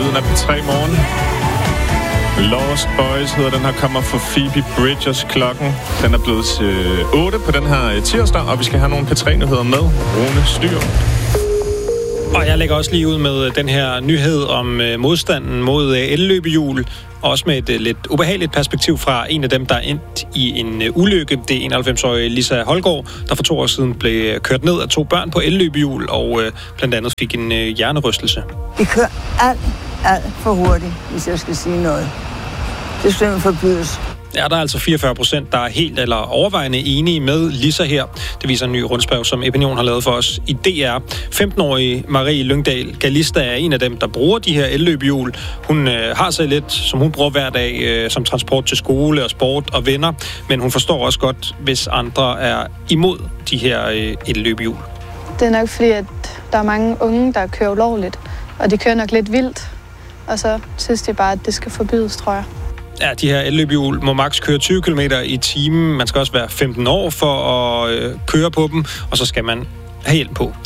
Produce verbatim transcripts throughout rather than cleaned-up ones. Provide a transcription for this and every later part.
lyden af P tre Morgen. Lost Boys hedder den her, kommer fra Phoebe Bridgers. Klokken den er blevet til otte på den her tirsdag, og vi skal have nogle P tre nyheder med Rune Styr. Og jeg lægger også lige ud med den her nyhed om modstanden mod elløbehjul, også med et lidt ubehageligt perspektiv fra en af dem, der er endt i en ulykke. Det er enoghalvfems-årige Lisa Holgaard, der for to år siden blev kørt ned af to børn på elløbehjul og blandt andet fik en hjernerystelse. Vi kører alt, alt for hurtigt, hvis jeg skal sige noget. Det skal simpelthen forbydes. Ja, der er altså fireogfyrre procent, der er helt eller overvejende enige med Lisa her. Det viser en ny rundspørg, som Opinion har lavet for os i D R. femten-årige Marie Lyngdal Galista er en af dem, der bruger de her elløbehjul. Hun øh, har sig lidt, som hun bruger hver dag, øh, som transport til skole og sport og venner. Men hun forstår også godt, hvis andre er imod de her øh, elløbehjul. Det er nok fordi, at der er mange unge, der kører ulovligt. Og de kører nok lidt vildt. Og så synes de bare, at det skal forbydes, tror jeg. Ja, de her elløbehjul må maks køre tyve kilometer i timen. Man skal også være femten år for at øh, køre på dem, og så skal man have hjelm på.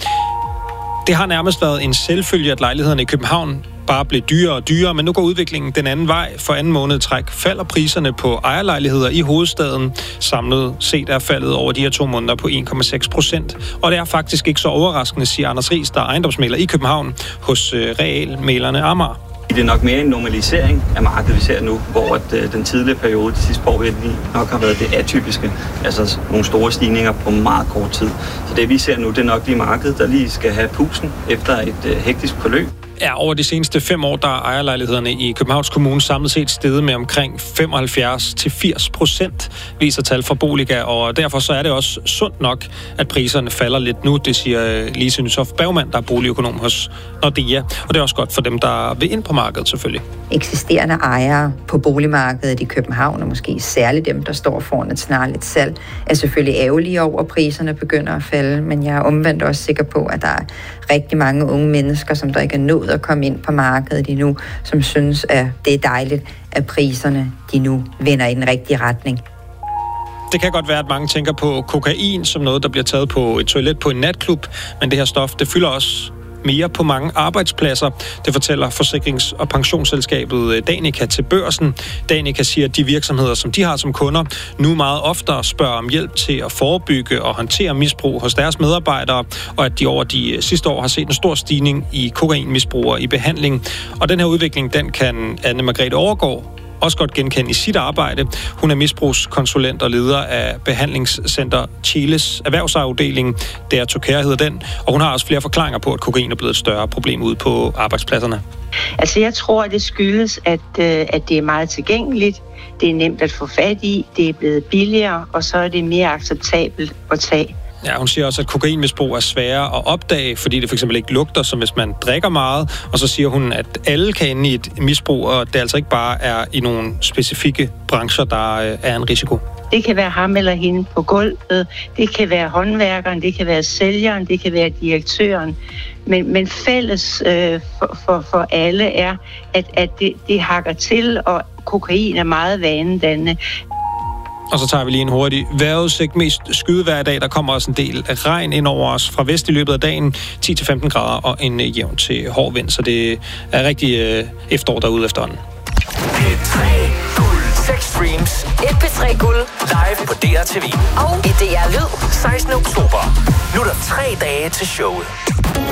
Det har nærmest været en selvfølge, at lejlighederne i København bare blev dyrere og dyrere, men nu går udviklingen den anden vej. For anden måned træk falder priserne på ejerlejligheder i hovedstaden. Samlet set er faldet over de her to måneder på en komma seks procent. Og det er faktisk ikke så overraskende, siger Anders Riis, der er ejendomsmægler i København hos øh, realmælerne Amager. Det er nok mere en normalisering af markedet, vi ser nu, hvor at, øh, den tidligere periode, de sidste par år, nok har været det atypiske. Altså nogle store stigninger på meget kort tid. Så det vi ser nu, det er nok lige markedet, der lige skal have pusten efter et øh, hektisk forløb. Ja, over de seneste fem år, der er ejerlejlighederne i Københavns Kommune samlet set steget med omkring femoghalvfjerds til firs procent, viser tal fra Boliga, og derfor så er det også sundt nok, at priserne falder lidt nu. Det siger Lise Nytoft Bergmann, der er boligøkonom hos Nordea, og det er også godt for dem, der vil ind på markedet selvfølgelig. Eksisterende ejere på boligmarkedet i København, og måske særligt dem, der står foran et snarligt salg, er selvfølgelig ærgerlige over, at priserne begynder at falde, men jeg er omvendt også sikker på, at der er rigtig mange unge mennesker, som der ikke er nået at komme ind på markedet endnu, som synes, at det er dejligt, at priserne de nu vender i den rigtige retning. Det kan godt være, at mange tænker på kokain som noget, der bliver taget på et toilet på en natklub, men det her stof, det fylder også mere på mange arbejdspladser. Det fortæller forsikrings- og pensionsselskabet Danica til Børsen. Danica siger, at de virksomheder, som de har som kunder, nu meget oftere spørger om hjælp til at forebygge og håndtere misbrug hos deres medarbejdere, og at de over de sidste år har set en stor stigning i kokainmisbrugere i behandling. Og den her udvikling, den kan Anne Margrethe Overgaard også godt genkende i sit arbejde. Hun er misbrugskonsulent og leder af behandlingscenter Chiles erhvervsafdeling. Der Tokær hedder den, og hun har også flere forklaringer på, at kokain er blevet et større problem ude på arbejdspladserne. Altså jeg tror, at det skyldes, at, at det er meget tilgængeligt, det er nemt at få fat i, det er blevet billigere, og så er det mere acceptabelt at tage. Ja, hun siger også, at kokainmisbrug er sværere at opdage, fordi det for eksempel ikke lugter, som hvis man drikker meget. Og så siger hun, at alle kan ende i et misbrug, og det altså ikke bare er i nogle specifikke brancher, der er en risiko. Det kan være ham eller hende på gulvet, det kan være håndværkeren, det kan være sælgeren, det kan være direktøren. Men, men fælles øh, for, for, for alle er, at, at det, det hakker til, og kokain er meget vanedannende. Og så tager vi lige en hurtig vejrudsigt. Mest skyde hver dag. Der kommer også en del regn ind over os fra vest i løbet af dagen. ti til femten grader og en jævn til hård vind. Så det er rigtig øh, efterår derude efterhånden. P tre Guld. seks streams. Et P tre Guld. Live på D R T V. Og i D R Lyd. sekstende oktober. Nu er der tre dage til showet.